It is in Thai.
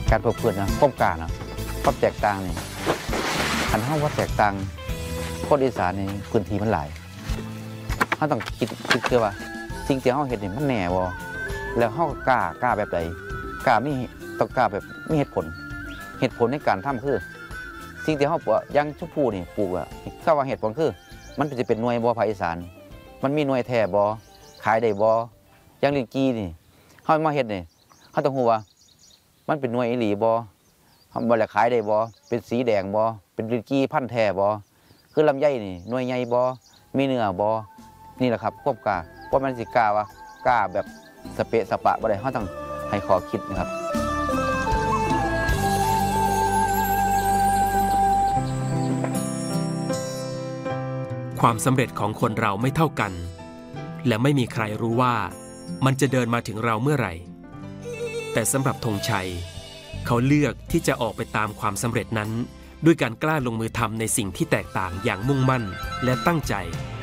การประพฤตินะความกล้านะความแตกต่างนี่คันเฮาว่าแตกต่างคนอีสานนี่พื้นที่มันหลายเฮาต้องคิดคือว่าสิ่งที่เฮาเฮ็ดนี่มันแน่บ่แล้วเฮาก็กล้าแบบใดกล้ามีต้องกล้าแบบมีเหตุผลในการทำคือสิ่งที่เฮาปลูกอย่างชมพู่นี่ปลูกอ่ะถ้าว่าเหตุผลคือมันจะเป็นหน่วยบ่ภาคอีสานมันมีหน่วยแท้บ่ขายได้บ่อย่างลิ้นจี่นี่เฮามาเฮ็ดนี่เฮาต้องรู้ว่ามันเป็นหน่วยอีหลีบ่เฮาบ่ได้ขายได้บ่เป็นสีแดงบ่เป็นลิ้นจี่พันธุ์แท้บ่คือลำไยนี่หน่วยใหญ่บ่มีเนื้อบ่นี่แหละครับควบกล้าว่ามันสิกล้าว่ากล้าแบบสเปะสปะบ่ได้เฮาต้องให้ขอคิดนะครับความสำเร็จของคนเราไม่เท่ากันและไม่มีใครรู้ว่ามันจะเดินมาถึงเราเมื่อไหร่แต่สำหรับธงชัยเขาเลือกที่จะออกไปตามความสำเร็จนั้นด้วยการกล้าลงมือทำในสิ่งที่แตกต่างอย่างมุ่งมั่นและตั้งใจ